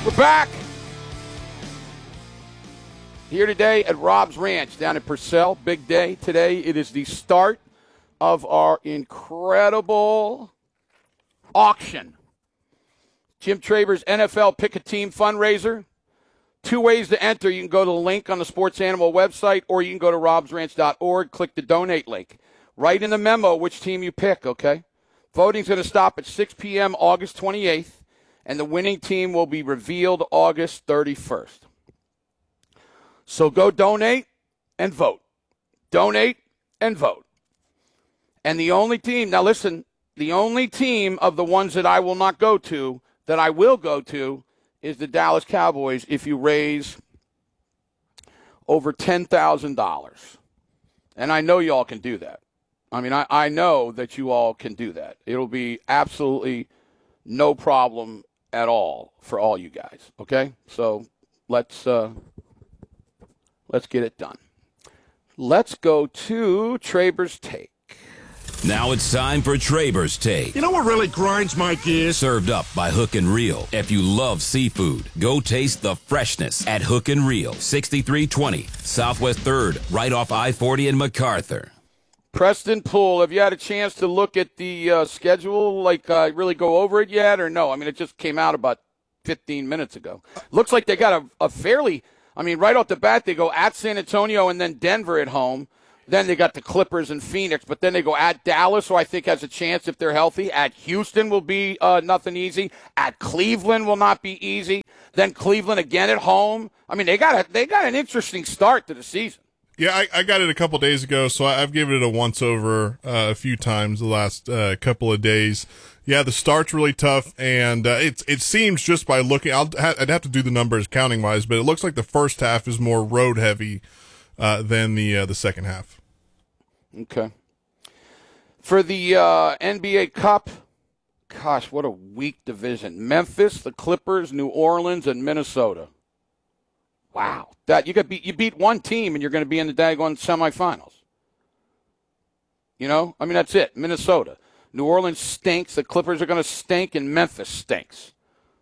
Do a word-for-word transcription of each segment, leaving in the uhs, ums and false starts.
We're back here today at Rob's Ranch down in Purcell. Big day today. It is the start of our incredible auction. Jim Traber's N F L Pick a Team fundraiser. Two ways to enter. You can go to the link on the Sports Animal website, or you can go to robs ranch dot org, click the donate link. Write in the memo which team you pick, okay? Voting's going to stop at six p.m. August twenty-eighth, and the winning team will be revealed August thirty-first. So go donate and vote. Donate and vote. And the only team, now listen, the only team of the ones that I will not go to, that I will go to, is the Dallas Cowboys if you raise over ten thousand dollars. And I know you all can do that. I mean, I, I know that you all can do that. It'll be absolutely no problem at all for all you guys, okay? So let's uh, let's get it done. Let's go to Traber's Take. Now it's time for Traber's Take. You know what really grinds my gears? Served up by Hook and Reel. If you love seafood, go taste the freshness at Hook and Reel, sixty-three twenty Southwest third, right off I forty in MacArthur. Preston Poole, have you had a chance to look at the uh, schedule, like uh, really go over it yet, or no? I mean, it just came out about fifteen minutes ago. Looks like they got a, a fairly, I mean, right off the bat, they go at San Antonio and then Denver at home. Then they got the Clippers and Phoenix, but then they go at Dallas, who I think has a chance if they're healthy. At Houston will be uh, nothing easy. At Cleveland will not be easy. Then Cleveland again at home. I mean, they got a, they got an interesting start to the season. Yeah, I, I got it a couple days ago, so I, I've given it a once-over uh, a few times the last uh, couple of days. Yeah, the start's really tough, and uh, it, it seems just by looking, I'll, I'd have to do the numbers counting-wise, but it looks like the first half is more road-heavy uh, than the uh, the second half. Okay. For the uh, N B A Cup, gosh, what a weak division. Memphis, the Clippers, New Orleans, and Minnesota. Wow. That you got beat you beat one team and you're going to be in the daggone semifinals. You know? I mean, that's it. Minnesota. New Orleans stinks, the Clippers are going to stink, and Memphis stinks.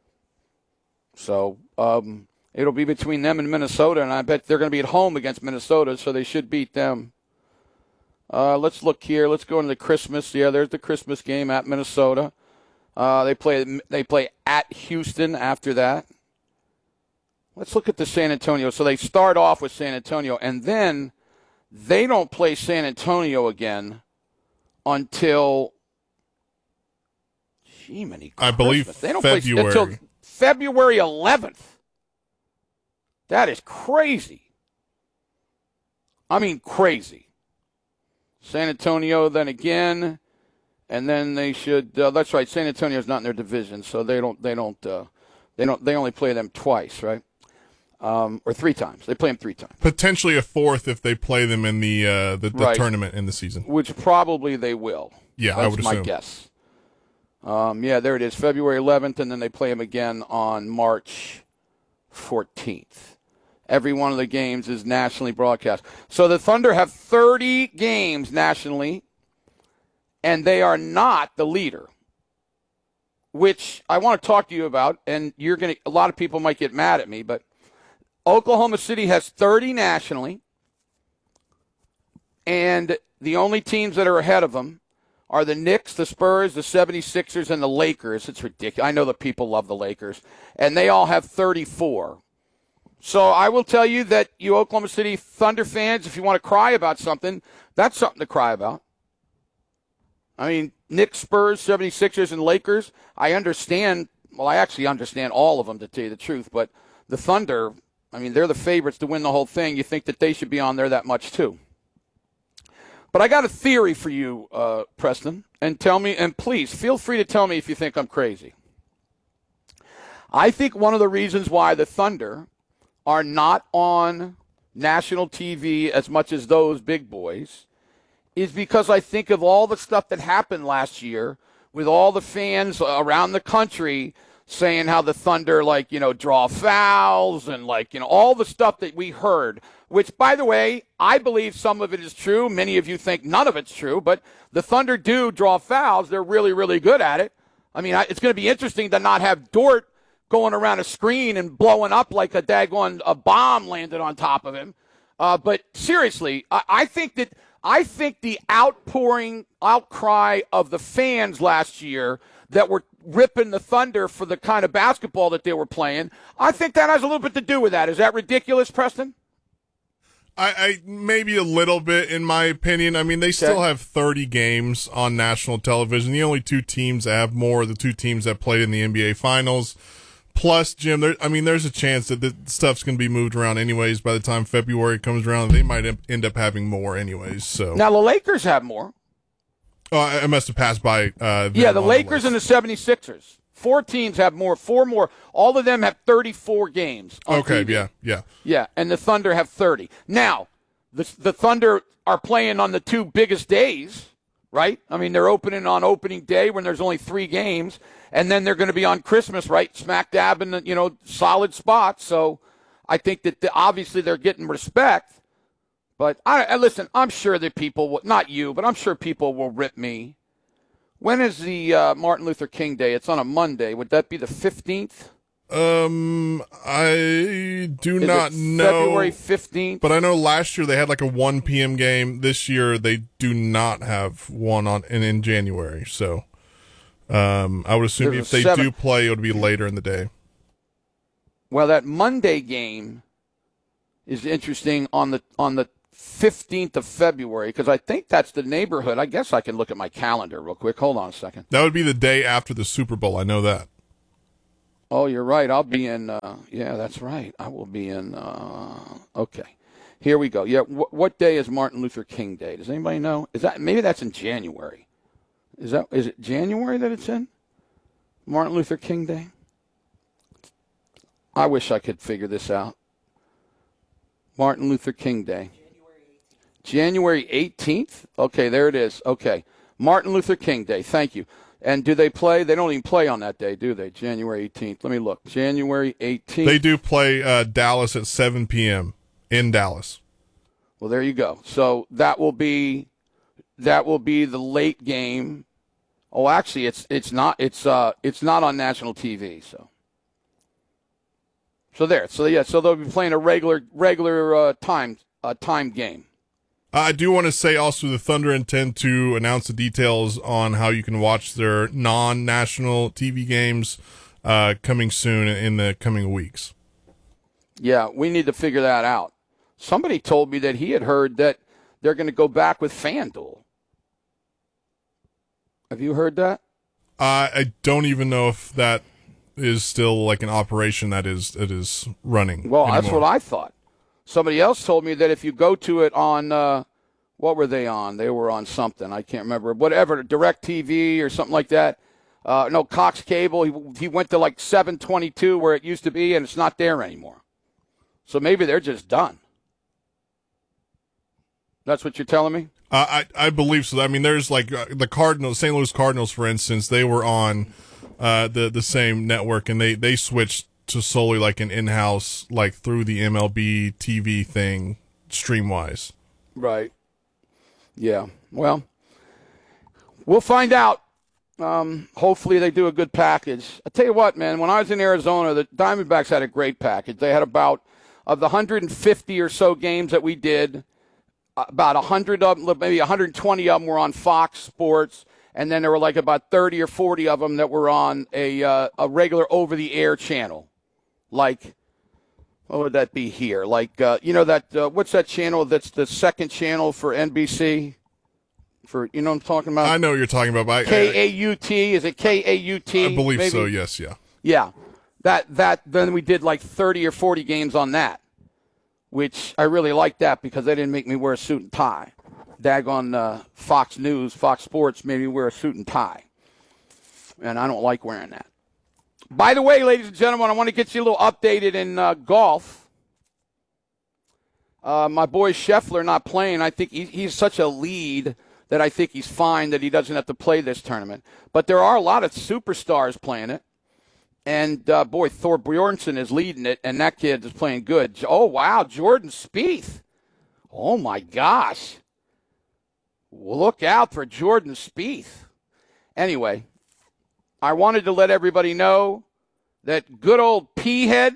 So, um, it'll be between them and Minnesota, and I bet they're going to be at home against Minnesota, so they should beat them. Uh, let's look here. Let's go into the Christmas. Yeah, there's the Christmas game at Minnesota. Uh, they play they play at Houston after that. Let's look at the San Antonio. So they start off with San Antonio, and then they don't play San Antonio again until, gee, many I believe they don't February. play until February eleventh. That is crazy. I mean, crazy. San Antonio then again, and then they should. Uh, that's right. San Antonio's not in their division, so they don't. They don't. Uh, they don't. They only play them twice, right? Um, or three times. They play them three times. Potentially a fourth if they play them in the uh, the, the right. tournament in the season. Which probably they will. Yeah, that's I would my assume. guess. Um, yeah, there it is, February eleventh, and then they play them again on March fourteenth. Every one of the games is nationally broadcast. So the Thunder have thirty games nationally, and they are not the leader, which I want to talk to you about. And you're going to, a lot of people might get mad at me, but Oklahoma City has thirty nationally, and the only teams that are ahead of them are the Knicks, the Spurs, the seventy-sixers, and the Lakers. It's ridiculous. I know the people love the Lakers, and they all have thirty-four. So I will tell you that you Oklahoma City Thunder fans, if you want to cry about something, that's something to cry about. I mean, Knicks, Spurs, seventy-sixers, and Lakers, I understand. Well, I actually understand all of them, to tell you the truth. But the Thunder, I mean, they're the favorites to win the whole thing. You think that they should be on there that much, too. But I got a theory for you, uh, Preston, and tell me, and please, feel free to tell me if you think I'm crazy. I think one of the reasons why the Thunder are not on national T V as much as those big boys is because I think of all the stuff that happened last year with all the fans around the country saying how the Thunder, like, you know, draw fouls and, like, you know, all the stuff that we heard, which, by the way, I believe some of it is true. Many of you think none of it's true, but the Thunder do draw fouls. They're really, really good at it. I mean, it's going to be interesting to not have Dort going around a screen and blowing up like a daggone a bomb landed on top of him. Uh, but seriously, I, I think that I think the outpouring outcry of the fans last year that were ripping the Thunder for the kind of basketball that they were playing, I think that has a little bit to do with that. Is that ridiculous, Preston? I, I maybe a little bit, in my opinion. I mean, they still Okay. have thirty games on national television. The only two teams that have more are the two teams that played in the N B A Finals. Plus, Jim, there, I mean, there's a chance that the stuff's going to be moved around anyways. By the time February comes around, they might end up having more anyways. So Now, the Lakers have more. oh, I I must have passed by. Uh, them Yeah, the on Lakers list. and the seventy-sixers. Four teams have more, four more. All of them have thirty-four games on Okay, T V. yeah, yeah. Yeah, and the Thunder have thirty. Now, the, the Thunder are playing on the two biggest days, right? I mean, they're opening on opening day when there's only three games, and then they're going to be on Christmas, right, smack dab in the, you know, solid spot. So I think that the, obviously they're getting respect. But, I, I listen, I'm sure that people will, not you, but I'm sure people will rip me. When is the uh, Martin Luther King Day? It's on a Monday. Would that be the fifteenth? Um, I do Is not it know. February fifteenth? But I know last year they had like a one p.m. game. This year they do not have one on in, in January. So um, I would assume There's if a they seven- do play, it would be later in the day. Well, that Monday game is interesting on the on the fifteenth of February because I think that's the neighborhood. I guess I can look at my calendar real quick. Hold on a second. That would be the day after the Super Bowl. I know that. Oh, you're right. I'll be in. Uh, yeah, that's right. I will be in. Uh, okay, here we go. Yeah, wh- what day is Martin Luther King Day? Does anybody know? Is that maybe that's in January? Is that is it January that it's in? Martin Luther King Day. I wish I could figure this out. Martin Luther King Day. January eighteenth? Okay, there it is. Okay. Martin Luther King Day. Thank you. And do they play? They don't even play on that day, do they? January eighteenth. Let me look. January eighteenth. They do play uh, Dallas at seven p.m. in Dallas. Well, there you go. So that will be that will be the late game. Oh, actually, it's it's not it's uh it's not on national T V. So so there. So yeah. So they'll be playing a regular regular uh, time uh, time game. I do want to say also the Thunder intend to announce the details on how you can watch their non-national T V games uh, coming soon in the coming weeks. Yeah, we need to figure that out. Somebody told me that he had heard that they're going to go back with FanDuel. Have you heard that? Uh, I don't even know if that is still like an operation that is that is running. Well, anymore. that's what I thought. Somebody else told me that if you go to it on, uh, what were they on? They were on something. I can't remember. Whatever, DirecTV or something like that. Uh, no, Cox Cable. He, he went to like seven twenty-two where it used to be, and it's not there anymore. So maybe they're just done. That's what you're telling me? Uh, I I believe so. I mean, there's like uh, the Cardinals, Saint Louis Cardinals, for instance. They were on uh, the the same network, and they they switched to solely like an in-house, like through the M L B T V thing, stream-wise. Right. Yeah. Well, we'll find out. Um, hopefully they do a good package. I tell you what, man, when I was in Arizona, the Diamondbacks had a great package. They had about, of the one hundred fifty or so games that we did, about one hundred of them, maybe one hundred twenty of them were on Fox Sports, and then there were like about thirty or forty of them that were on a uh, a regular over-the-air channel. Like, what would that be here? Like, uh, you know, that, uh, what's that channel that's the second channel for N B C? For, you know what I'm talking about? I know what you're talking about. But I, K A U T, is it K A U T? I, I believe maybe? so. Yes, yeah. Yeah. That, that, then we did like thirty or forty games on that, which I really liked that because they didn't make me wear a suit and tie. Daggone uh, Fox News, Fox Sports made me wear a suit and tie. And I don't like wearing that. By the way, ladies and gentlemen, I want to get you a little updated in uh, golf. Uh, my boy Scheffler not playing. I think he, he's such a lead that I think he's fine that he doesn't have to play this tournament. But there are a lot of superstars playing it. And, uh, boy, Thor Bjornsson is leading it, and that kid is playing good. Oh, wow, Jordan Spieth. Oh, my gosh. Look out for Jordan Spieth. Anyway, I wanted to let everybody know that good old P-Head.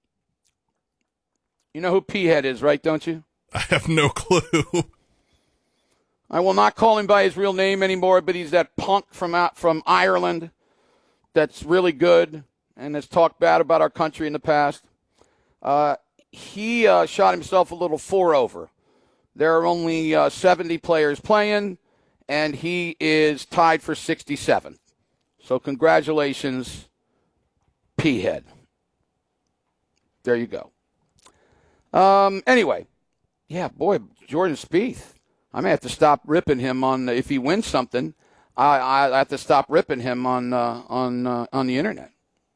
You know who P-Head is, right, don't you? I have no clue. I will not call him by his real name anymore, but he's that punk from out from Ireland that's really good and has talked bad about our country in the past. Uh, he uh, shot himself a little four over. There are only uh, seventy players playing, and he is tied for sixty-seventh. So congratulations, P-Head. There you go. Um, anyway, yeah, boy, Jordan Spieth. I may have to stop ripping him on if he wins something. I, I have to stop ripping him on uh, on uh, on the internet.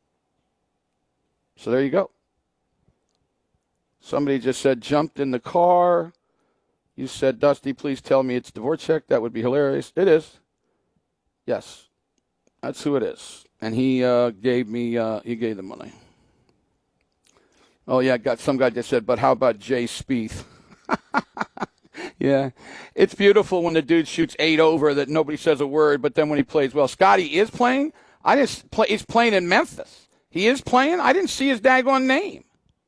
So there you go. Somebody just said jumped in the car. You said, Dusty, please tell me it's Dvorak. That would be hilarious. It is. Yes, that's who it is. And he uh, gave me uh, he gave the money. Oh yeah, got some guy just said, but how about Jay Spieth? Yeah, it's beautiful when the dude shoots eight over that nobody says a word, but then when he plays well. Scotty is playing. I just play. He's playing in Memphis. He is playing. I didn't see his daggone name.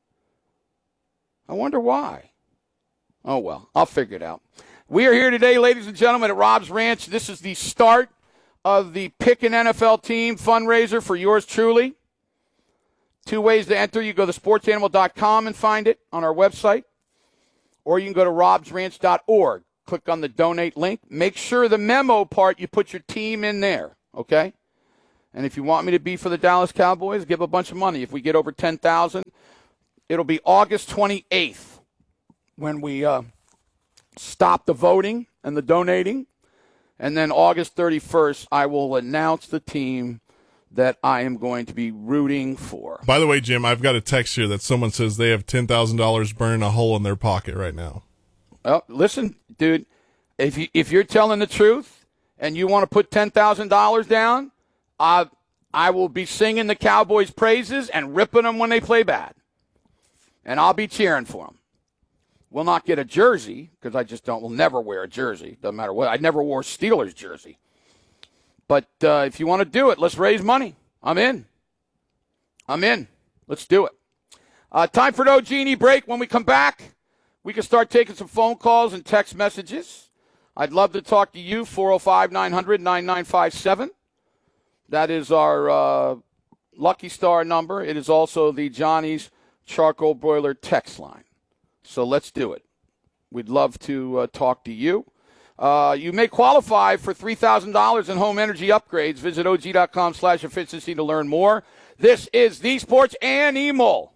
I wonder why. Oh, well, I'll figure it out. We are here today, ladies and gentlemen, at Rob's Ranch. This is the start of the Pick an N F L Team fundraiser for yours truly. Two ways to enter. You go to sports animal dot com and find it on our website. Or you can go to robs ranch dot org. Click on the donate link. Make sure the memo part, you put your team in there, okay? And if you want me to be for the Dallas Cowboys, give a bunch of money. If we get over ten thousand, it'll be August twenty-eighth when we uh, stop the voting and the donating. And then August thirty-first, I will announce the team that I am going to be rooting for. By the way, Jim, I've got a text here that someone says they have ten thousand dollars burning a hole in their pocket right now. Well, listen, dude, if, you, if you're telling the truth and you want to put ten thousand dollars down, uh, I will be singing the Cowboys' praises and ripping them when they play bad. And I'll be cheering for them. We'll not get a jersey because I just don't, will never wear a jersey. Doesn't matter what. I never wore a Steelers jersey. But uh, if you want to do it, let's raise money. I'm in. I'm in. Let's do it. Uh, time for no Genie break. When we come back, we can start taking some phone calls and text messages. I'd love to talk to you, four oh five, nine hundred, nine nine five seven. That is our uh, Lucky Star number. It is also the Johnny's Charcoal Broiler text line. So let's do it. We'd love to uh, talk to you. Uh, you may qualify for three thousand dollars in home energy upgrades. Visit O G dot com slash efficiency to learn more. This is the Sports Animal.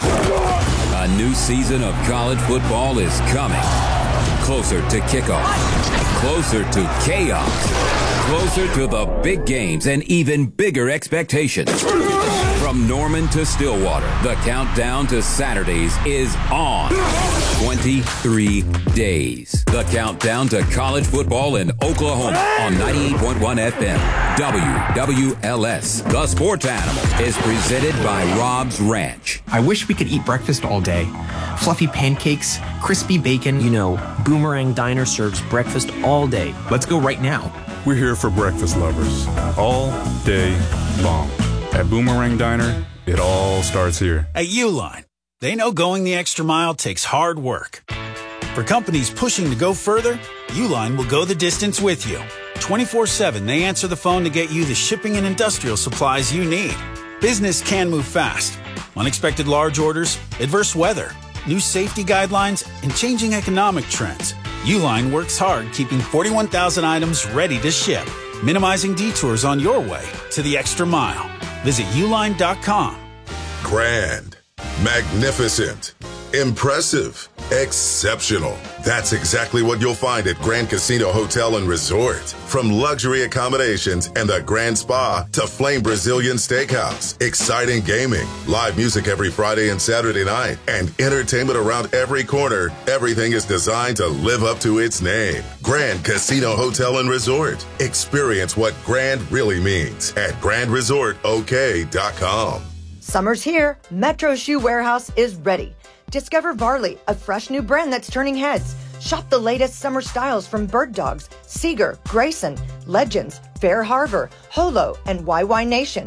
A new season of college football is coming. Closer to kickoff. Closer to chaos. Closer to the big games and even bigger expectations. From Norman to Stillwater, the countdown to Saturdays is on. twenty-three days. The countdown to college football in Oklahoma on ninety-eight point one F M. W W L S. The Sports Animal is presented by Rob's Ranch. I wish we could eat breakfast all day. Fluffy pancakes, crispy bacon. You know, Boomerang Diner serves breakfast all day. Let's go right now. We're here for breakfast lovers all day long. At Boomerang Diner, it all starts here. At Uline, they know going the extra mile takes hard work. For companies pushing to go further, Uline will go the distance with you. twenty-four seven, they answer the phone to get you the shipping and industrial supplies you need. Business can move fast. Unexpected large orders, adverse weather, new safety guidelines, and changing economic trends. Uline works hard keeping forty-one thousand items ready to ship, minimizing detours on your way to the extra mile. Visit uline dot com. Grand, magnificent, impressive, exceptional. That's exactly what you'll find at Grand Casino Hotel and Resort. From luxury accommodations and the Grand Spa to Flame Brazilian Steakhouse, exciting gaming, live music every Friday and Saturday night, and entertainment around every corner, everything is designed to live up to its name. Grand Casino Hotel and Resort. Experience what grand really means at grand resort o k dot com. Summer's here. Metro Shoe Warehouse is ready. Discover Varley, a fresh new brand that's turning heads. Shop the latest summer styles from Bird Dogs, Seeger, Grayson, Legends, Fair Harbor, Holo, and Y Y Nation.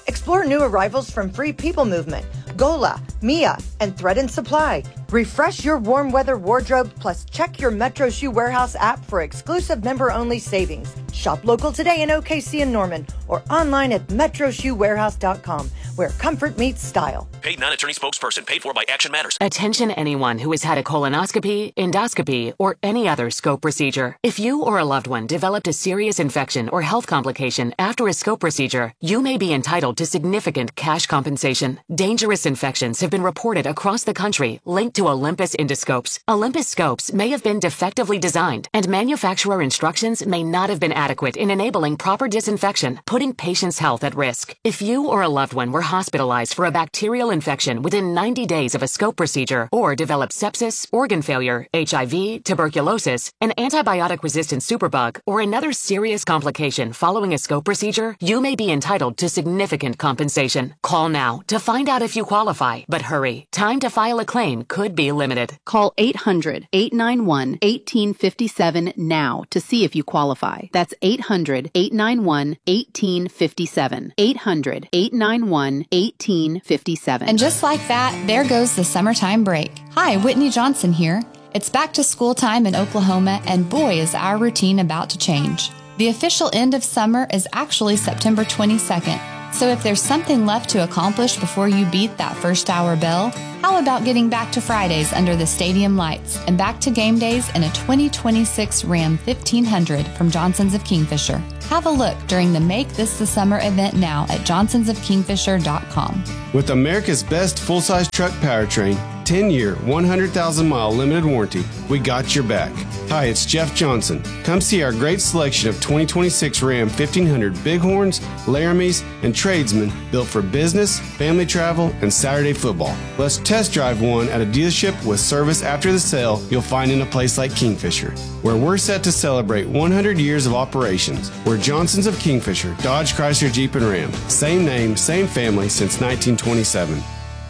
Explore new arrivals from Free People Movement, Gola, Mia, and Thread and Supply. Refresh your warm weather wardrobe, plus check your Metro Shoe Warehouse app for exclusive member-only savings. Shop local today in O K C and Norman or online at metro shoe warehouse dot com, where comfort meets style. Paid non-attorney spokesperson. Paid for by Action Matters. Attention anyone who has had a colonoscopy, endoscopy, or any other scope procedure. If you or a loved one developed a serious infection or health complication after a scope procedure, you may be entitled to significant cash compensation. Dangerous infections have been reported across the country linked to Olympus endoscopes. Olympus scopes may have been defectively designed, and manufacturer instructions may not have been adequate in enabling proper disinfection, putting patients' health at risk. If you or a loved one were hospitalized for a bacterial infection within ninety days of a scope procedure, or developed sepsis, organ failure, H I V, tuberculosis, an antibiotic-resistant superbug, or another serious complication following a scope procedure, you may be entitled to significant compensation. Call now to find out if you qualify, but hurry. Time to file a claim could be limited. Call eight hundred, eight nine one, one eight five seven now to see if you qualify. That's eight hundred, eight nine one, one eight five seven. eight hundred, eight nine one, one eight five seven. And just like that, there goes the summertime break. Hi, Whitney Johnson here. It's back to school time in Oklahoma, and boy, is our routine about to change. The official end of summer is actually September twenty-second. So if there's something left to accomplish before you beat that first hour bell, how about getting back to Fridays under the stadium lights and back to game days in a twenty twenty-six Ram fifteen hundred from Johnson's of Kingfisher? Have a look during the Make This the Summer event now at johnsons of kingfisher dot com. With America's best full-size truck powertrain, ten-year, one hundred thousand mile limited warranty, we got your back. Hi, it's Jeff Johnson. Come see our great selection of twenty twenty-six Ram fifteen hundred Bighorns, Laramies, and Tradesmen built for business, family travel, and Saturday football. Let's test drive one at a dealership with service after the sale you'll find in a place like Kingfisher, where we're set to celebrate one hundred years of operations. We're Johnson's of Kingfisher, Dodge, Chrysler, Jeep, and Ram. Same name, same family since nineteen twenty-seven.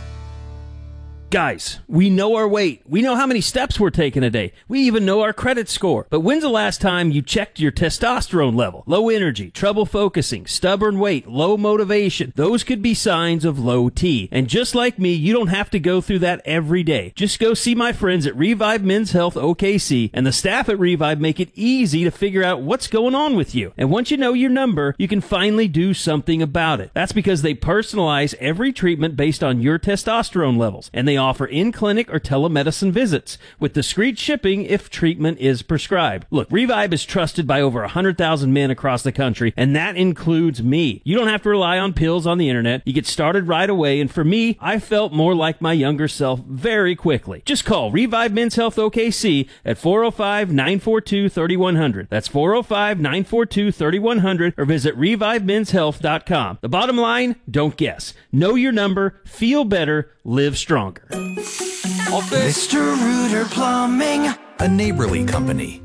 Guys, we know our weight. We know how many steps we're taking a day. We even know our credit score. But when's the last time you checked your testosterone level? Low energy, trouble focusing, stubborn weight, low motivation. Those could be signs of low T. And just like me, you don't have to go through that every day. Just go see my friends at Revive Men's Health O K C, and the staff at Revive make it easy to figure out what's going on with you. And once you know your number, you can finally do something about it. That's because they personalize every treatment based on your testosterone levels, and they offer in-clinic or telemedicine visits with discreet shipping if treatment is prescribed. Look, Revive is trusted by over one hundred thousand men across the country, and that includes me. You don't have to rely on pills on the internet. You get started right away, and for me, I felt more like my younger self very quickly. Just call Revive Men's Health O K C at four oh five, nine four two, three one zero zero. That's four oh five, nine four two, three one zero zero, or visit revive men's health dot com. The bottom line, don't guess. Know your number, feel better, live stronger. Mister Rooter Plumbing, a neighborly company.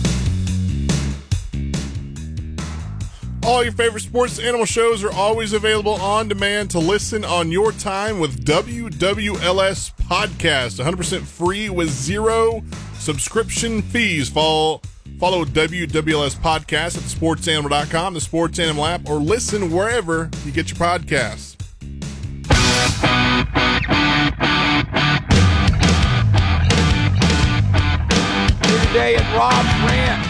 All your favorite sports and animal shows are always available on demand to listen on your time with W W L S Podcast. one hundred percent free with zero subscription fees. Follow, follow W W L S Podcast at the sports animal dot com, the Sports Animal app, or listen wherever you get your podcasts. Today at Rob's Ranch.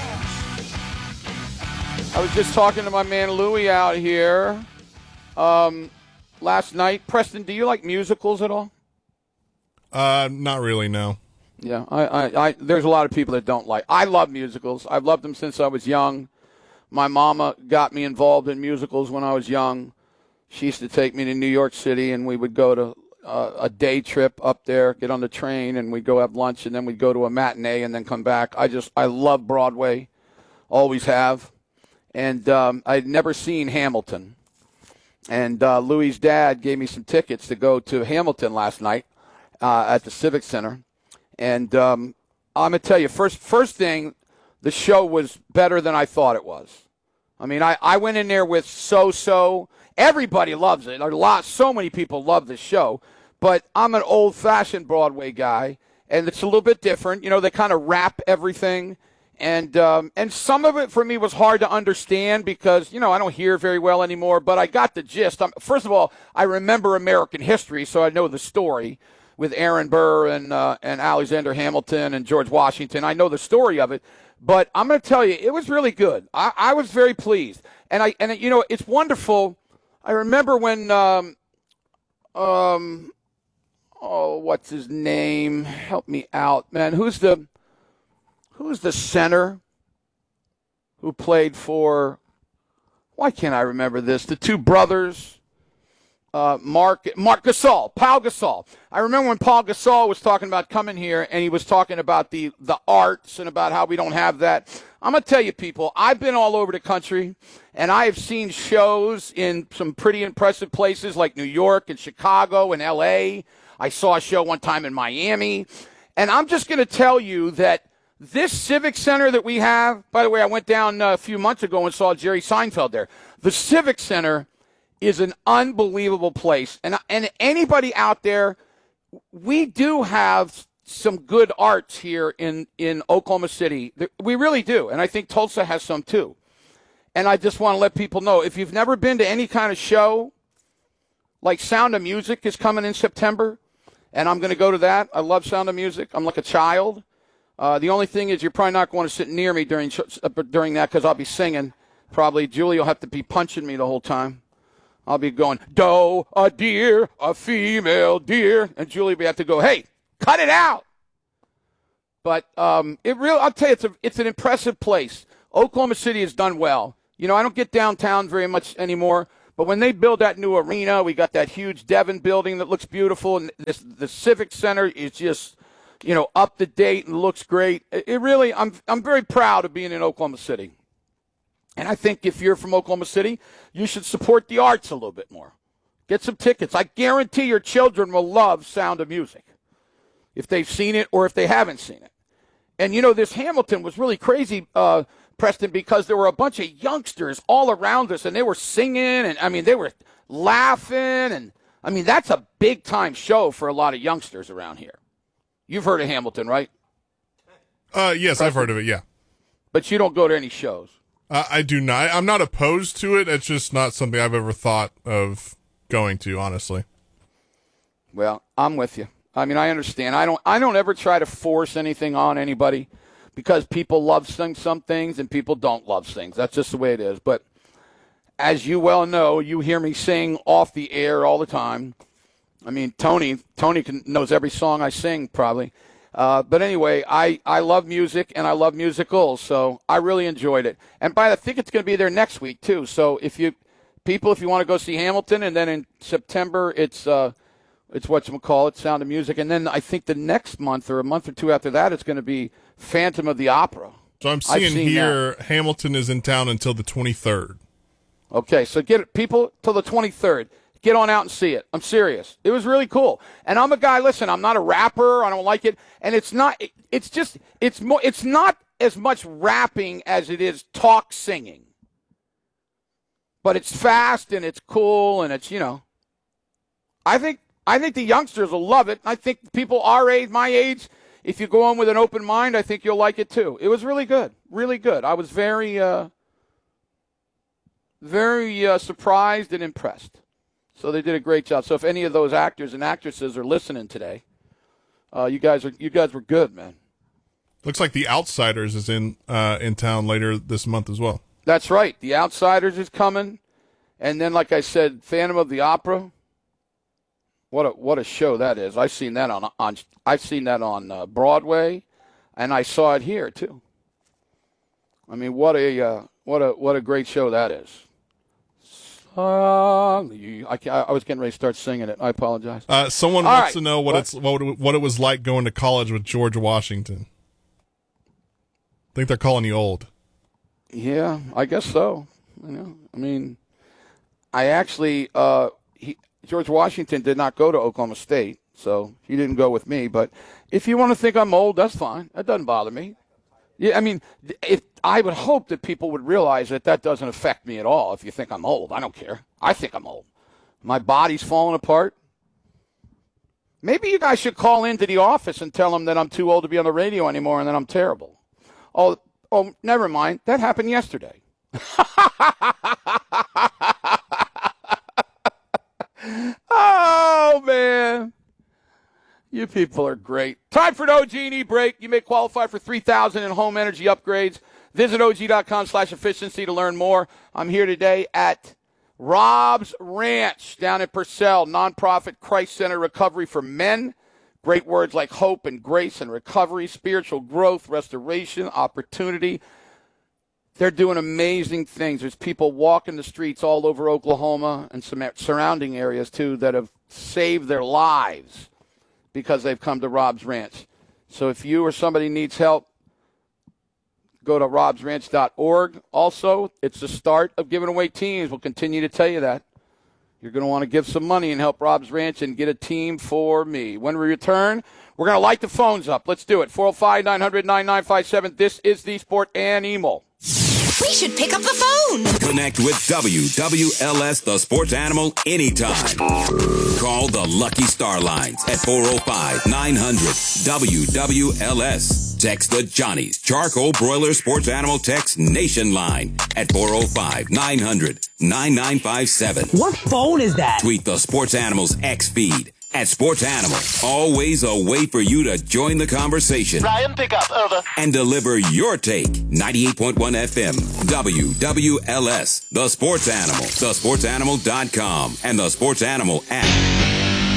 I was just talking to my man Louie out here um, last night. Preston, do you like musicals at all? Uh, not really, no. Yeah, I, I, I, there's a lot of people that don't like. I love musicals. I've loved them since I was young. My mama got me involved in musicals when I was young. She used to take me to New York City, and we would go to uh, a day trip up there, get on the train, and we'd go have lunch, and then we'd go to a matinee and then come back. I just, I love Broadway, always have. And um, I'd never seen Hamilton. And uh, Louie's dad gave me some tickets to go to Hamilton last night uh, at the Civic Center. And um, I'm going to tell you, first first thing, the show was better than I thought it was. I mean, I, I went in there with so-so. Everybody loves it. A lot, so many people love this show. But I'm an old-fashioned Broadway guy, and it's a little bit different. You know, they kind of wrap everything And um, and some of it for me was hard to understand because, you know, I don't hear very well anymore, but I got the gist. I'm, first of all, I remember American history, so I know the story with Aaron Burr and uh, and Alexander Hamilton and George Washington. I know the story of it, but I'm going to tell you, it was really good. I, I was very pleased. And, I and you know, it's wonderful. I remember when, um, um, oh, what's his name? Help me out, man. Who's the... Who's the center who played for, why can't I remember this? The two brothers, uh, Mark Mark Gasol, Paul Gasol. I remember when Paul Gasol was talking about coming here, and he was talking about the, the arts and about how we don't have that. I'm going to tell you, people, I've been all over the country, and I have seen shows in some pretty impressive places like New York and Chicago and L A. I saw a show one time in Miami. And I'm just going to tell you that this Civic Center that we have, by the way, I went down a few months ago and saw Jerry Seinfeld there. The Civic Center is an unbelievable place. And, and anybody out there, we do have some good arts here in, in Oklahoma City. We really do. And I think Tulsa has some too. And I just want to let people know, if you've never been to any kind of show, like Sound of Music is coming in September, and I'm going to go to that. I love Sound of Music. I'm like a child. Uh, the only thing is you're probably not going to sit near me during uh, during that because I'll be singing. Probably Julie will have to be punching me the whole time. I'll be going, doe, a deer, a female deer. And Julie will have to go, hey, cut it out. But um, it really, I'll tell you, it's, a, it's an impressive place. Oklahoma City has done well. You know, I don't get downtown very much anymore. But when they build that new arena, we got that huge Devon building that looks beautiful. And this, the Civic Center is just, you know, up to date and looks great. It, it really, I'm I'm very proud of being in Oklahoma City. And I think if you're from Oklahoma City, you should support the arts a little bit more. Get some tickets. I guarantee your children will love Sound of Music if they've seen it or if they haven't seen it. And, you know, this Hamilton was really crazy, uh, Preston, because there were a bunch of youngsters all around us, and they were singing, and, I mean, they were laughing. And, I mean, that's a big-time show for a lot of youngsters around here. You've heard of Hamilton, right? Uh, yes, Preston? I've heard of it, yeah. But you don't go to any shows. Uh, I do not. I'm not opposed to it. It's just not something I've ever thought of going to, honestly. Well, I'm with you. I mean, I understand. I don't I don't ever try to force anything on anybody because people love sing some things and people don't love things. That's just the way it is. But as you well know, you hear me sing off the air all the time. I mean, Tony Tony can, knows every song I sing probably. Uh, but anyway, I, I love music and I love musicals, so I really enjoyed it. And by I think it's going to be there next week too. So if you people, if you want to go see Hamilton, and then in September it's uh, it's whatchamacallit, Sound of Music, and then I think the next month or a month or two after that it's going to be Phantom of the Opera. So I'm seeing here that. Hamilton is in town until the twenty-third. Okay, so get it, people, till the twenty-third. Get on out and see it. I'm serious. It was really cool. And I'm a guy, listen, I'm not a rapper. I don't like it. And it's not, it's just, it's more, it's not as much rapping as it is talk singing. But it's fast and it's cool and it's, you know, I think, I think the youngsters will love it. I think people our age, my age, if you go on with an open mind, I think you'll like it too. It was really good. Really good. I was very, uh, very uh, surprised and impressed. So they did a great job. So if any of those actors and actresses are listening today, uh, you guys are you guys were good, man. Looks like The Outsiders is in uh, in town later this month as well. That's right. The Outsiders is coming, and then, like I said, Phantom of the Opera. What a what a show that is! I've seen that on on I've seen that on uh, Broadway, and I saw it here too. I mean, what a uh, what a what a great show that is. Uh, I, I was getting ready to start singing it. I apologize. Uh, someone All wants right. to know what, what? it's what what it was like going to college with George Washington. I think they're calling you old. Yeah, I guess so. You know, I mean, I actually uh, he, George Washington did not go to Oklahoma State, so he didn't go with me. But if you want to think I'm old, that's fine. That doesn't bother me. Yeah, I mean, if I would hope that people would realize that that doesn't affect me at all. If you think I'm old, I don't care. I think I'm old. My body's falling apart. Maybe you guys should call into the office and tell them that I'm too old to be on the radio anymore and that I'm terrible. Oh, Oh, never mind. That happened yesterday. Oh, man. You people are great. Time for an O G and E break. You may qualify for three thousand dollars in home energy upgrades. Visit O G dot com slash efficiency to learn more. I'm here today at Rob's Ranch down in Purcell, nonprofit Christ Center Recovery for Men. Great words like hope and grace and recovery, spiritual growth, restoration, opportunity. They're doing amazing things. There's people walking the streets all over Oklahoma and some surrounding areas, too, that have saved their lives because they've come to Rob's Ranch. So if you or somebody needs help, go to robs ranch dot org. Also, it's the start of giving away teams. We'll continue to tell you that. You're going to want to give some money and help Rob's Ranch and get a team for me. When we return, we're going to light the phones up. Let's do it. four oh five, nine hundred, ninety-nine fifty-seven. This is the Sport and Emo. We should pick up the phone. Connect with W W L S, the sports animal, anytime. Call the Lucky Star Lines at four oh five, nine hundred, W W L S. Text the Johnny's Charcoal Broiler Sports Animal Text Nation line at four oh five, nine hundred, ninety-nine fifty-seven. What phone is that? Tweet the Sports Animals X feed at Sports Animal. Always a way for you to join the conversation. Ryan, pick up, over. And deliver your take. ninety-eight point one F M, W W L S, The Sports Animal, the sports animal dot com, and the Sports Animal app.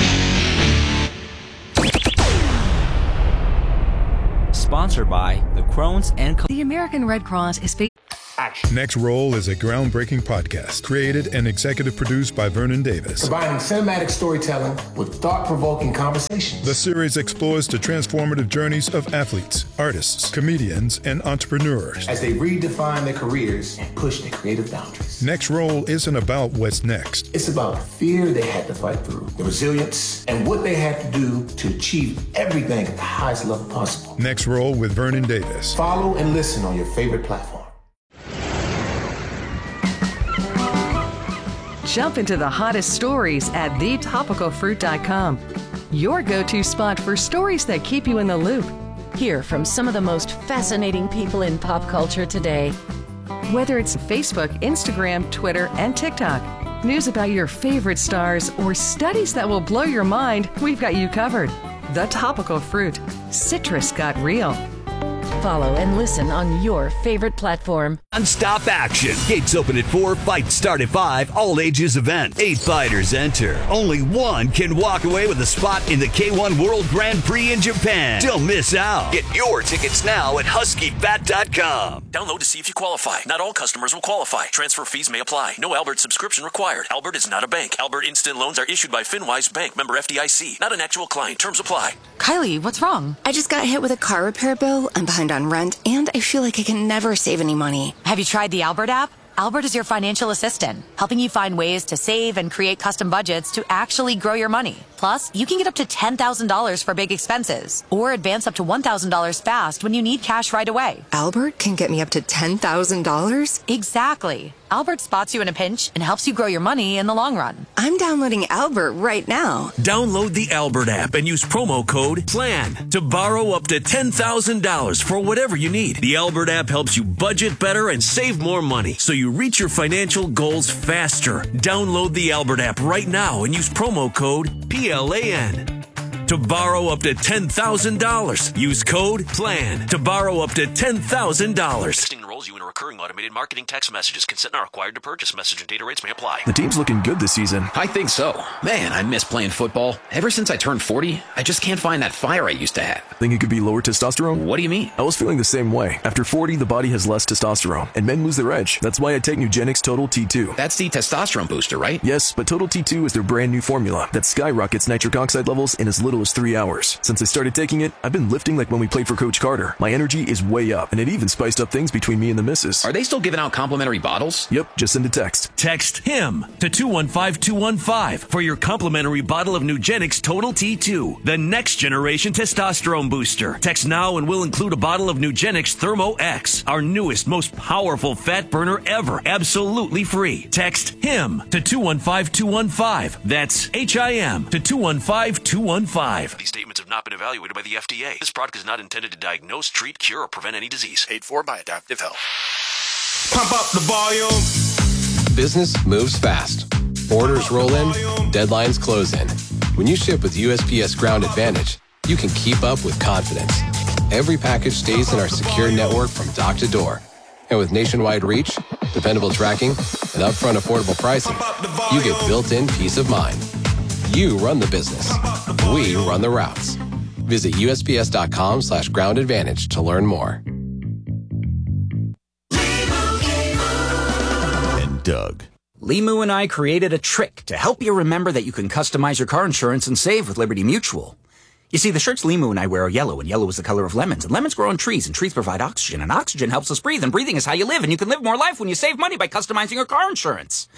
Sponsored by the Crohn's and... The American Red Cross is... Action. Next Roll is a groundbreaking podcast created and executive produced by Vernon Davis. Combining cinematic storytelling with thought-provoking conversations. The series explores the transformative journeys of athletes, artists, comedians, and entrepreneurs as they redefine their careers and push their creative boundaries. Next Roll isn't about what's next. It's about the fear they had to fight through, the resilience, and what they had to do to achieve everything at the highest level possible. Next Roll with Vernon Davis. Follow and listen on your favorite platform. Jump into the hottest stories at the topical fruit dot com. Your go-to spot for stories that keep you in the loop. Hear from some of the most fascinating people in pop culture today. Whether it's Facebook, Instagram, Twitter, and TikTok, news about your favorite stars, or studies that will blow your mind, we've got you covered. The Topical Fruit. Citrus got real. Follow and listen on your favorite platform. Non-stop action. Gates open at four, fights start at five, all ages event. Eight fighters enter. Only one can walk away with a spot in the K one World Grand Prix in Japan. Don't miss out. Get your tickets now at husky bat dot com. Download to see if you qualify. Not all customers will qualify. Transfer fees may apply. No Albert subscription required. Albert is not a bank. Albert Instant Loans are issued by FinWise Bank, member F D I C. Not an actual client. Terms apply. Kylie, what's wrong? I just got hit with a car repair bill. I'm behind on rent, and I feel like I can never save any money. Have you tried the Albert app? Albert is your financial assistant, helping you find ways to save and create custom budgets to actually grow your money. Plus, you can get up to ten thousand dollars for big expenses, or advance up to one thousand dollars fast when you need cash right away. Albert can get me up to ten thousand dollars? Exactly. Albert spots you in a pinch and helps you grow your money in the long run. I'm downloading Albert right now. Download the Albert app and use promo code PLAN to borrow up to ten thousand dollars for whatever you need. The Albert app helps you budget better and save more money so you reach your financial goals faster. Download the Albert app right now and use promo code P L A N to borrow up to ten thousand dollars. Use code PLAN to borrow up to ten thousand dollars. Texting enrolls you in a recurring automated marketing text messages. Consent not required to purchase. Message and data rates may apply. The team's looking good this season. I think so. Man, I miss playing football. Ever since I turned forty, I just can't find that fire I used to have. Think it could be lower testosterone? What do you mean? I was feeling the same way. After forty, the body has less testosterone, and men lose their edge. That's why I take Nugenix Total T two. That's the testosterone booster, right? Yes, but Total T two is their brand new formula that skyrockets nitric oxide levels in as little as three hours. Since I started taking it, I've been lifting like when we played for Coach Carter. My energy is way up, and it even spiced up things between me and the missus. Are they still giving out complimentary bottles? Yep, just send a text. Text HIM to two one five two one five for your complimentary bottle of Nugenix Total T two, the next generation testosterone booster. Text now and we'll include a bottle of Nugenix Thermo X, our newest, most powerful fat burner ever, absolutely free. Text HIM to two one five two one five. That's H I M to two one five two one five. five. These statements have not been evaluated by the F D A. This product is not intended to diagnose, treat, cure, or prevent any disease. Paid for by Adaptive Health. Pump up the volume. Business moves fast. Orders roll in, deadlines close in. When you ship with U S P S Ground Advantage, you can keep up with confidence. Every package stays in our secure network from dock to door. And with nationwide reach, dependable tracking, and upfront affordable pricing, you get built-in peace of mind. You run the business. We run the routes. Visit USPS.com slash ground advantage to learn more. And Doug. Limu and I created a trick to help you remember that you can customize your car insurance and save with Liberty Mutual. You see, the shirts Limu and I wear are yellow, and yellow is the color of lemons, and lemons grow on trees, and trees provide oxygen, and oxygen helps us breathe, and breathing is how you live, and you can live more life when you save money by customizing your car insurance.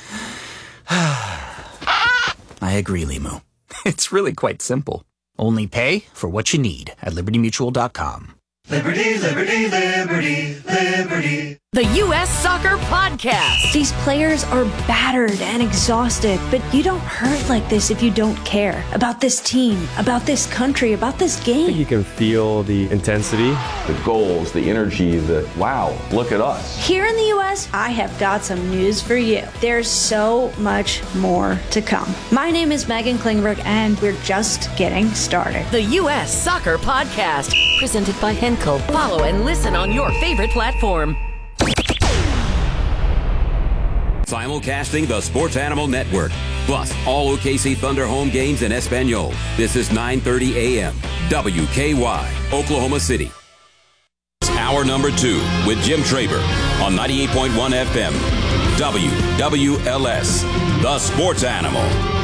I agree, Limu. It's really quite simple. Only pay for what you need at liberty mutual dot com. Liberty, liberty, liberty, liberty. The U S Soccer Podcast. These players are battered and exhausted, but you don't hurt like this if you don't care about this team, about this country, about this game. I think you can feel the intensity, the goals, the energy, the wow, look at us. Here in the U S, I have got some news for you. There's so much more to come. My name is Megan Klingberg, and we're just getting started. The U S Soccer Podcast, presented by Henkel. Follow and listen on your favorite platform. Simulcasting the Sports Animal Network, plus all O K C Thunder home games in Espanol. This is nine thirty a.m. W K Y, Oklahoma City. Hour number two with Jim Traber on ninety-eight point one F M. W W L S, the Sports Animal.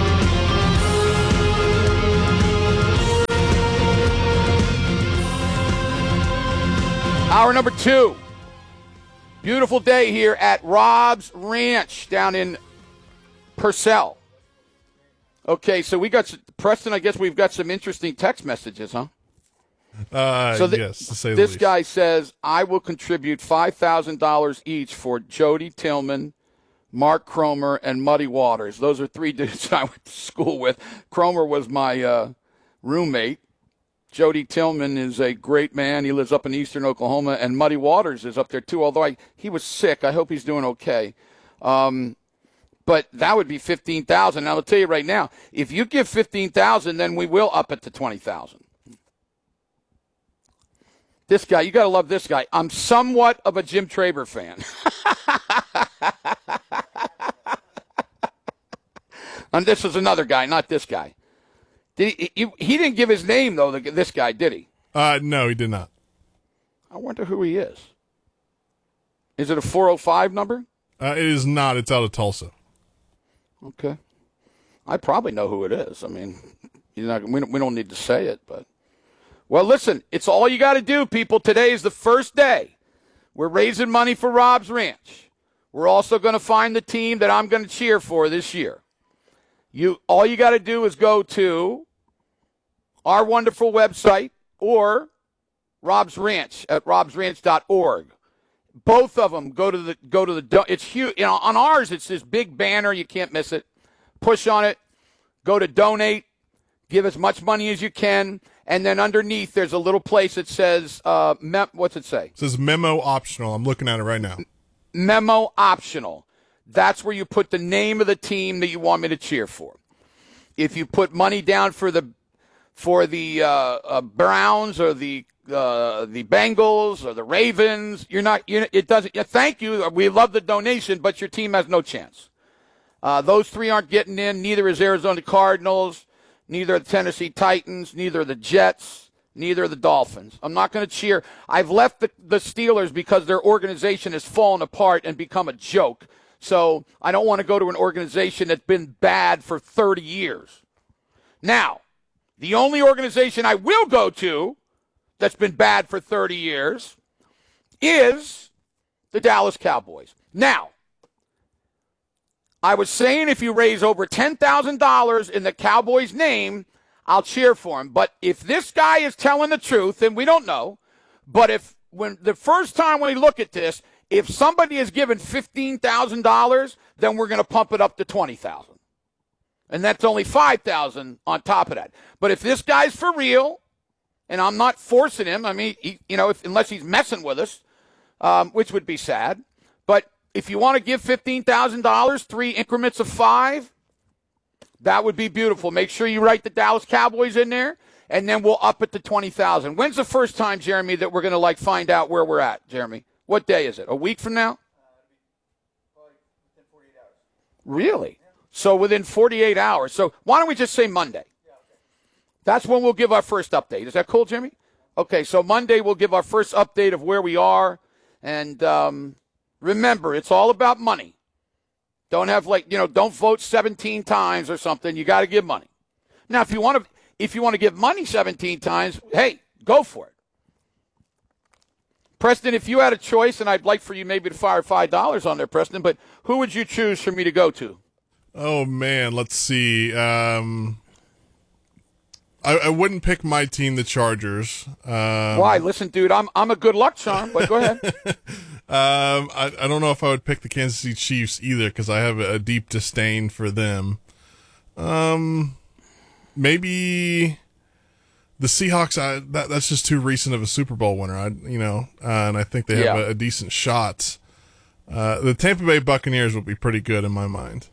Hour number two. Beautiful day here at Rob's Ranch down in Purcell. Okay, so we got, Preston, I guess we've got some interesting text messages, huh? Uh, so th- yes, to say the this least. guy says, I will contribute five thousand dollars each for Jody Tillman, Mark Cromer, and Muddy Waters. Those are three dudes I went to school with. Cromer was my uh, roommate. Jody Tillman is a great man. He lives up in eastern Oklahoma, and Muddy Waters is up there too, although I, he was sick. I hope he's doing okay. Um, but that would be fifteen thousand dollars. Now, I'll tell you right now, if you give fifteen thousand dollars, then we will up it to twenty thousand dollars. This guy, you got to love this guy. I'm somewhat of a Jim Traber fan. And this is another guy, not this guy. Did he, he, he didn't give his name, though, this guy, did he? Uh, no, he did not. I wonder who he is. Is it a four oh five number? Uh, it is not. It's out of Tulsa. Okay. I probably know who it is. I mean, you know, we don't, we don't need to say it, but. Well, listen, it's all you got to do, people. Today is the first day. We're raising money for Rob's Ranch. We're also going to find the team that I'm going to cheer for this year. You, all you got to do is go to our wonderful website or Rob's Ranch at robs ranch dot org. Both of them go to the go to the. It's huge. You know, on ours, it's this big banner. You can't miss it. Push on it. Go to donate. Give as much money as you can, and then underneath there's a little place that says, uh, mem- "What's it say?" It says memo optional. I'm looking at it right now. Memo optional. That's where you put the name of the team that you want me to cheer for. If you put money down for the for the uh, uh, Browns or the uh, the Bengals or the Ravens, you're not. You're, it doesn't. Yeah, thank you. We love the donation, but your team has no chance. Uh, those three aren't getting in. Neither is Arizona Cardinals. Neither are the Tennessee Titans. Neither are the Jets. Neither are the Dolphins. I'm not going to cheer. I've left the, the Steelers because their organization has fallen apart and become a joke. So I don't want to go to an organization that's been bad for thirty years. Now, the only organization I will go to that's been bad for thirty years is the Dallas Cowboys. Now, I was saying if you raise over ten thousand dollars in the Cowboys' name, I'll cheer for him. But if this guy is telling the truth, and we don't know, but if when the first time we look at this, if somebody is given fifteen thousand dollars, then we're going to pump it up to twenty thousand dollars. And that's only five thousand on top of that. But if this guy's for real, and I'm not forcing him, I mean, he, you know, if, unless he's messing with us, um, which would be sad. But if you want to give fifteen thousand dollars, three increments of five, that would be beautiful. Make sure you write the Dallas Cowboys in there, and then we'll up it to twenty thousand dollars. When's the first time, Jeremy, that we're going to, like, find out where we're at, Jeremy? What day is it? A week from now? Really? So within forty-eight hours. So why don't we just say Monday? That's when we'll give our first update. Is that cool, Jimmy? Okay, so Monday we'll give our first update of where we are. And um, remember, it's all about money. Don't have, like, you know, don't vote seventeen times or something. You got to give money. Now, if you want to if you want to give money seventeen times, hey, go for it. Preston, if you had a choice, and I'd like for you maybe to fire five dollars on there, Preston, but who would you choose for me to go to? Oh, man, let's see. Um, I, I wouldn't pick my team, the Chargers. Um, Why? Listen, dude, I'm I'm a good luck charm, but go ahead. um, I, I don't know if I would pick the Kansas City Chiefs either because I have a, a deep disdain for them. Um, maybe the Seahawks. I, that that's just too recent of a Super Bowl winner. I you know, uh, and I think they have Yeah. a, a decent shot. Uh, the Tampa Bay Buccaneers will be pretty good in my mind.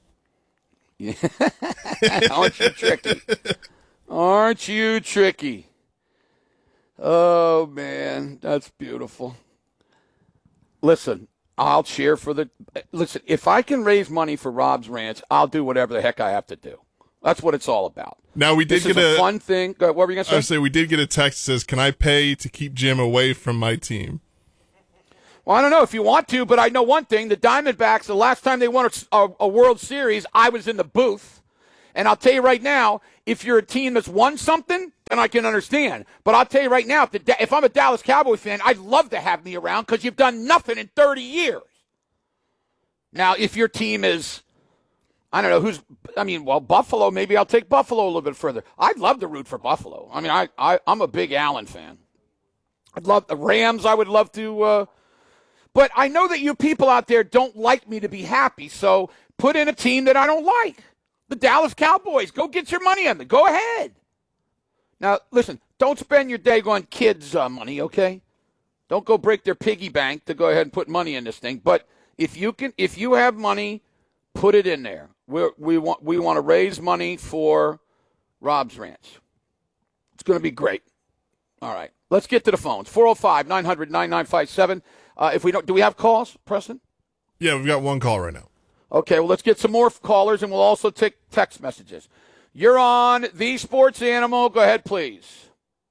Aren't you tricky? Aren't you tricky? Oh, man, that's beautiful. Listen, I'll cheer for the – listen, if I can raise money for Rob's Ranch, I'll do whatever the heck I have to do. That's what it's all about. Now, we did this get is a, a fun thing. Go ahead, what were you going to say? I was say we did get a text that says, "Can I pay to keep Jim away from my team?" Well, I don't know if you want to, but I know one thing. The Diamondbacks, the last time they won a, a, a World Series, I was in the booth. And I'll tell you right now, if you're a team that's won something, then I can understand. But I'll tell you right now, if, the, if I'm a Dallas Cowboy fan, I'd love to have me around because you've done nothing in thirty years. Now, if your team is, I don't know, who's, I mean, well, Buffalo, maybe I'll take Buffalo a little bit further. I'd love to root for Buffalo. I mean, I, I, I'm a big Allen fan. I'd love the Rams. I would love to, uh, but I know that you people out there don't like me to be happy, so put in a team that I don't like. The Dallas Cowboys. Go get your money on them. Go ahead. Now, listen, don't spend your day going kids' uh, money, okay? Don't go break their piggy bank to go ahead and put money in this thing. But if you can, if you have money, put it in there. We're, we want we want to raise money for Rob's Ranch. It's going to be great. All right, let's get to the phones. four oh five, nine hundred, ninety-nine fifty-seven. Uh, if we don't, do we have calls, Preston? Yeah, we've got one call right now. Okay, well, let's get some more callers, and we'll also take text messages. You're on The Sports Animal. Go ahead, please.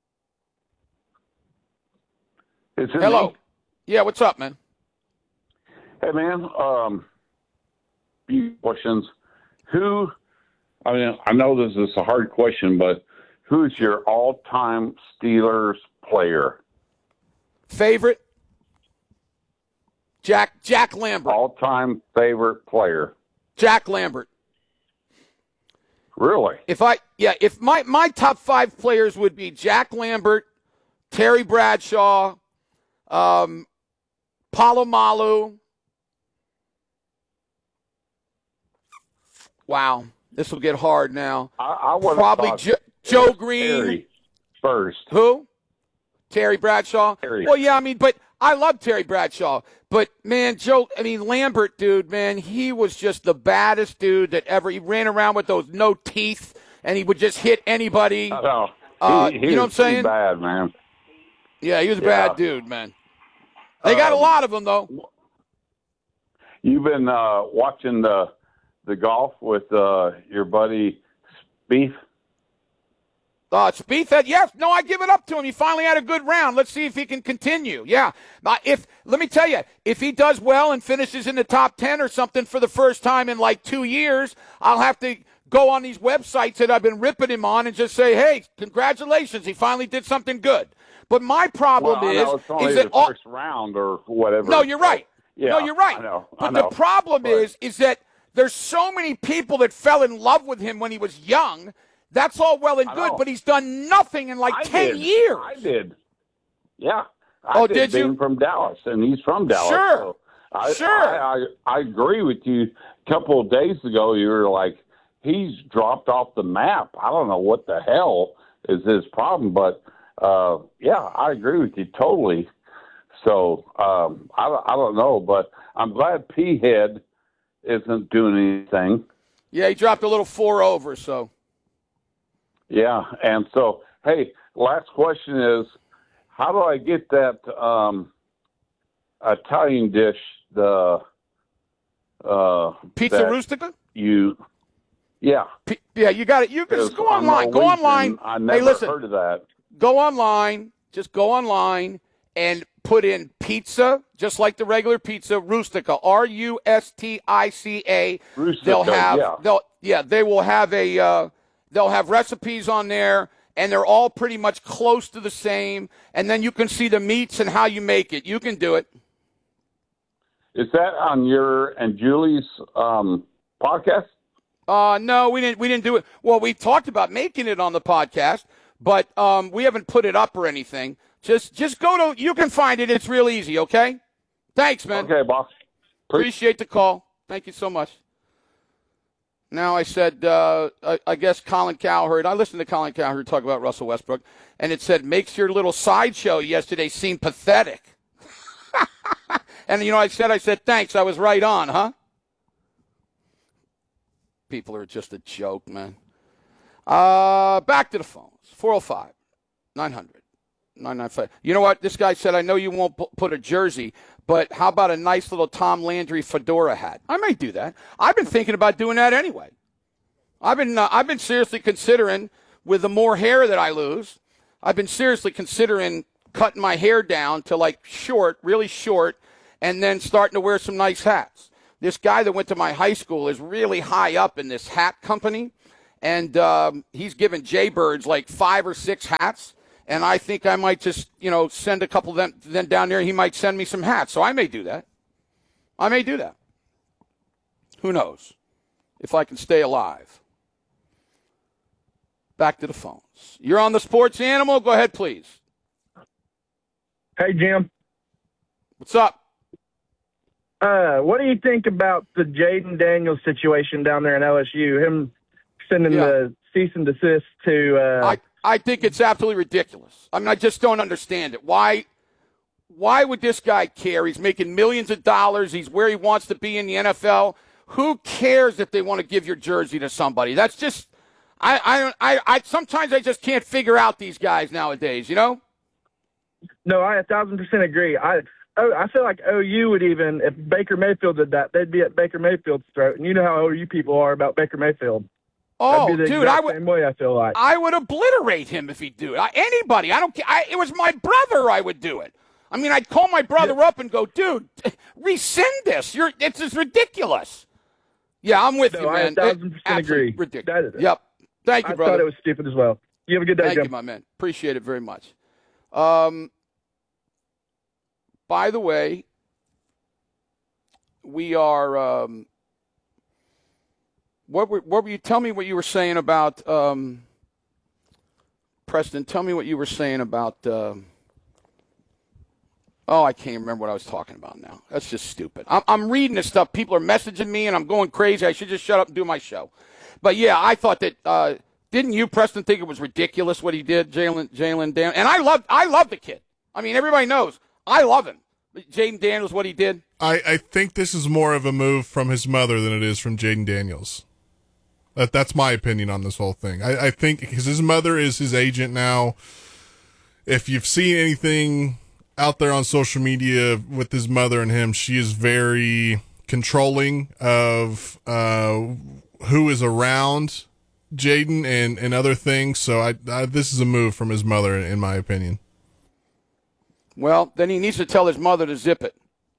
Is it Hello. me? Yeah, what's up, man? Hey, man. Um, few questions. Who, I mean, I know this is a hard question, but who's your all-time Steelers player? Favorite? Jack Jack Lambert. All-time favorite player. Jack Lambert. Really? If I yeah, if my, my top five players would be Jack Lambert, Terry Bradshaw, um, Palomalu. Wow, this will get hard now. I, I would probably have jo- Joe Green Terry first. Who? Terry Bradshaw. Terry. Well, yeah, I mean, but I love Terry Bradshaw. But, man, Joe, I mean, Lambert, dude, man, he was just the baddest dude that ever. He ran around with those no teeth, and he would just hit anybody. I know. Uh, he, he you know what I'm was pretty saying? bad, man. Yeah, he was a Yeah. bad dude, man. They got a Um, lot of them, though. You've been uh, watching the the golf with uh, your buddy Spieth? Uh, Spieth had, yes, no, I give it up to him. He finally had a good round. Let's see if he can continue. Yeah. Uh, if let me tell you, if he does well and finishes in the top ten or something for the first time in like two years, I'll have to go on these websites that I've been ripping him on and just say, hey, congratulations, he finally did something good. But my problem well, I is, know it's only is the that all, first round or whatever. no, you're right. Yeah, no, you're right. I know. But I know. the problem But- is, is that there's so many people that fell in love with him when he was young. That's all well and I good, know. but he's done nothing in like I ten did. years. I did. Yeah. I Oh, did, did you? being from Dallas, and he's from Dallas. Sure. So I, Sure. I, I, I agree with you. A couple of days ago, you were like, he's dropped off the map. I don't know what the hell is his problem, but uh, yeah, I agree with you totally. So um, I, I don't know, but I'm glad P-Head isn't doing anything. Yeah, he dropped a little four over, so. Yeah, and so, hey, last question is, how do I get that um, Italian dish, the uh, Pizza that Rustica? You, yeah. P- yeah, you got it. You can just go I'm online. Go Norwegian. online. I never hey, listen, heard of that. Go online. Just go online and put in pizza, just like the regular pizza, Rustica, R U S T I C A. Rustica, they'll have, yeah. they'll, yeah, they will have a, uh, they'll have recipes on there, and they're all pretty much close to the same. And then you can see the meats and how you make it. You can do it. Is that on your and Julie's um, podcast? Uh, no, we didn't. We didn't do it. Well, we talked about making it on the podcast, but um, we haven't put it up or anything. Just, just go to. You can find it. It's real easy. Okay. Thanks, man. Okay, boss. Appreciate the call. Thank you so much. Now I said, uh, I, I guess Colin Cowherd. I listened to Colin Cowherd talk about Russell Westbrook, and it said makes your little sideshow yesterday seem pathetic. And you know, I said, I said thanks. I was right on, huh? People are just a joke, man. Uh, back to the phones. four oh five, nine hundred, nine ninety-five. You know what? This guy said, I know you won't p- put a jersey, but how about a nice little Tom Landry fedora hat? I might do that. I've been thinking about doing that anyway. I've been, uh, I've been seriously considering, with the more hair that I lose, I've been seriously considering cutting my hair down to like short, really short, and then starting to wear some nice hats. This guy that went to my high school is really high up in this hat company, and um, he's given Jaybirds like five or six hats, and I think I might just, you know, send a couple of them then down there. He might send me some hats, so I may do that. I may do that. Who knows? If I can stay alive. Back to the phones. You're on the Sports Animal. Go ahead, please. Hey, Jim. What's up? Uh, what do you think about the Jaden Daniels situation down there in L S U? Him sending Yeah. the cease and desist to. Uh, I, I think it's absolutely ridiculous. I mean, I just don't understand it. Why why would this guy care? He's making millions of dollars. He's where he wants to be in the N F L. Who cares if they want to give your jersey to somebody? That's just I I I, I sometimes I just can't figure out these guys nowadays, you know? No, I a thousand percent agree. I oh, I feel like O U would even, if Baker Mayfield did that, they'd be at Baker Mayfield's throat. And you know how O U people are about Baker Mayfield. Oh, That'd be the dude, exact I would. same way I feel like. I would obliterate him if he do it. I, anybody, I don't care. I, it was my brother. I would do it. I mean, I'd call my brother yeah. up and go, "Dude, rescind this. You're it's just ridiculous." Yeah, I'm with no, you, man. I a thousand percent agree. Ridiculous. That, yep. Thank you, I brother. I thought it was stupid as well. You have a good day, Thank Jim. you, my man. Appreciate it very much. Um. By the way, we are. Um, what were what were you? Tell me what you were saying about um, Preston. Tell me what you were saying about. Um, oh, I can't remember what I was talking about now. That's just stupid. I'm, I'm reading this stuff. People are messaging me, and I'm going crazy. I should just shut up and do my show. But yeah, I thought that. Uh, didn't you, Preston, think it was ridiculous what he did, Jalen Jalen Dan? And I love I love the kid. I mean, everybody knows. I love him. Jaden Daniels, what he did? I, I think this is more of a move from his mother than it is from Jaden Daniels. That That's my opinion on this whole thing. I, I think because his mother is his agent now. If you've seen anything out there on social media with his mother and him, she is very controlling of uh, who is around Jaden and, and other things. So I, I this is a move from his mother, in my opinion. Well, then he needs to tell his mother to zip it.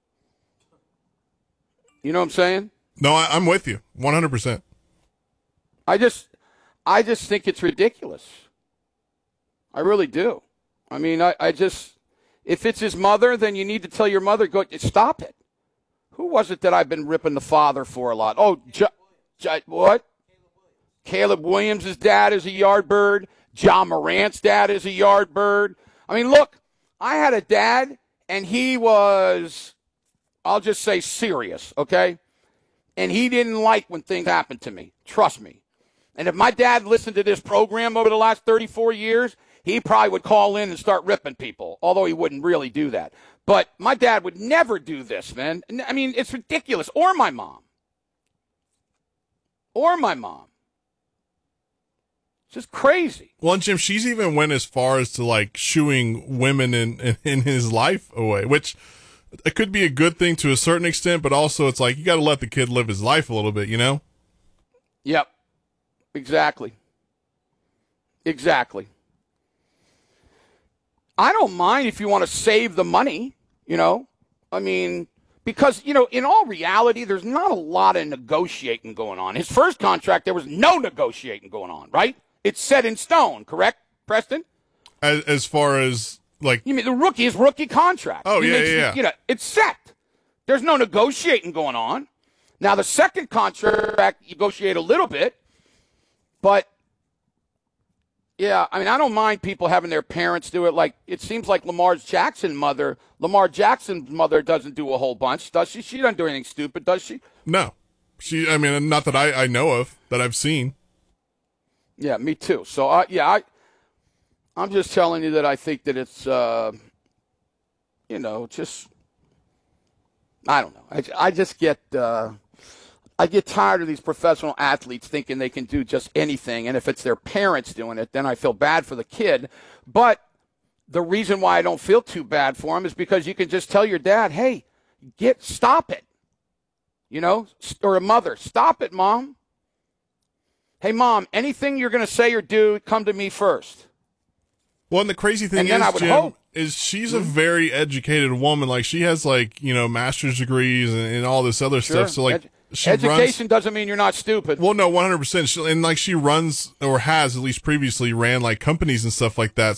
You know what I'm saying? No, I, I'm with you, one hundred percent. I just, I just think it's ridiculous. I really do. I mean, I, I just, if it's his mother, then you need to tell your mother, go stop it. Who was it that I've been ripping the father for a lot? Oh, J- J- what? Caleb Williams' dad is a Yardbird. John Morant's dad is a Yardbird. I mean, look. I had a dad, and he was, I'll just say serious, okay? And he didn't like when things happened to me. Trust me. And if my dad listened to this program over the last thirty-four years, he probably would call in and start ripping people, although he wouldn't really do that. But my dad would never do this, man. I mean, it's ridiculous. Or my mom. Or my mom. It's just crazy. Well, and Jim, she's even went as far as to, like, shooing women in, in, in his life away, which it could be a good thing to a certain extent, but also it's like you got to let the kid live his life a little bit, you know? Yep. Exactly. Exactly. I don't mind if you want to save the money, you know? I mean, because, you know, in all reality, there's not a lot of negotiating going on. His first contract, there was no negotiating going on, right? It's set in stone, correct, Preston? As, as far as, like... You mean the rookie, his rookie contract. Oh, he yeah, makes, yeah, yeah. You know, it's set. There's no negotiating going on. Now, the second contract, you negotiate a little bit, but... Yeah, I mean, I don't mind people having their parents do it. Like, it seems like Lamar Jackson's mother, Lamar Jackson's mother doesn't do a whole bunch, does she? She doesn't do anything stupid, does she? No. She, I mean, not that I, I know of, that I've seen. Yeah, me too. So, uh, yeah, I, I'm just telling you that I think that it's, uh, you know, just, I don't know. I, I just get... Uh, I get tired of these professional athletes thinking they can do just anything, and if it's their parents doing it, then I feel bad for the kid. But the reason why I don't feel too bad for him is because you can just tell your dad, hey, get stop it, you know, or a mother, stop it, Mom. Hey, Mom, anything you're going to say or do, come to me first. Well, and the crazy thing and then is, I would Jim, hope. is she's Mm-hmm. a very educated woman. Like, she has, like, you know, master's degrees and, and all this other Sure. stuff. So, like, Ed- she education runs, doesn't mean you're not stupid. Well, no, one hundred percent. She, and, like, she runs, or has at least previously ran, like, companies and stuff like that.